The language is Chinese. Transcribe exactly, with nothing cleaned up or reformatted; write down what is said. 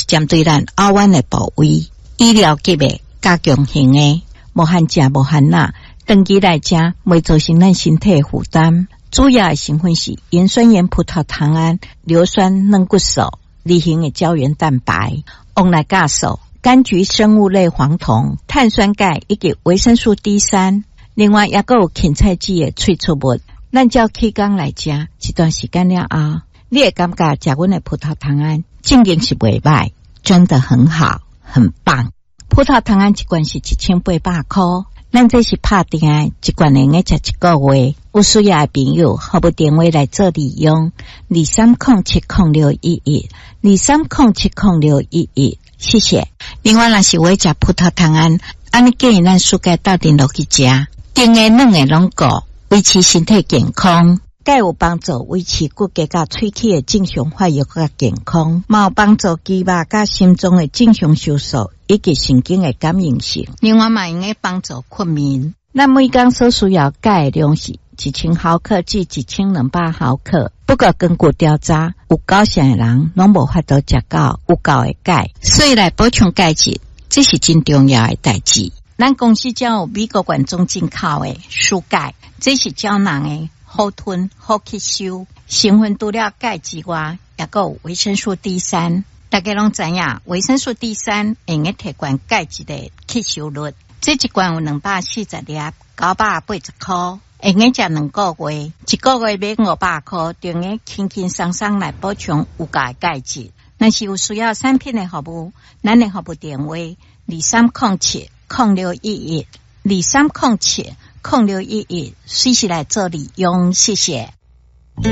针对咱睾丸的部位，医疗级的加强型的，无限食无限钠，长期来食袂造成咱身体负担。主要的成分是盐酸盐葡萄糖胺、硫酸软骨素、离型的胶原蛋白、翁来酵素、柑橘生物类黄酮、碳酸钙以及维生素 D 三。另外也有芹菜籽的萃取物。咱照起工来食，一段时间了后，你会感觉食阮的葡萄糖胺正经是袂歹，真的很好，很棒。葡萄糖胺一罐是一千八百块，咱这是拍定的，一罐能够食一个月。有需要的朋友，可不电话来做利用，二三零七零六一一，二三零七零六一一，谢谢。另外，若是我食葡萄糖胺，安尼建议咱暑假斗阵落去食，甜的、软的拢顾，维持身体健康。钙有帮助维持骨骼甲喙齿的正常发育甲健康，嘛有帮助肌肉甲心脏的正常收缩以及神经的感应性。另外嘛，用个帮助困眠。咱每天所需要钙的量是一千毫克至一千两百毫克。不过根据调查，有九成的人拢无法度食到有够的钙，所以来补充钙质，这是真重要的代志。咱公司才有美国原装进口的舒钙，这是胶囊的。好吞好吸收，成分除了钙之外，也有维生素 D 三。大家拢知影，维生素 D 三会用提悬钙质的吸收率。这一罐有两百四十粒，九百八十块，会用食两个月，一个月买五百块，就用轻轻松松来补充有够的钙质。若是有需要产品的服务，咱的服务电话二三零七零六一一，二三零七。零六一一，随时来做利用，谢谢。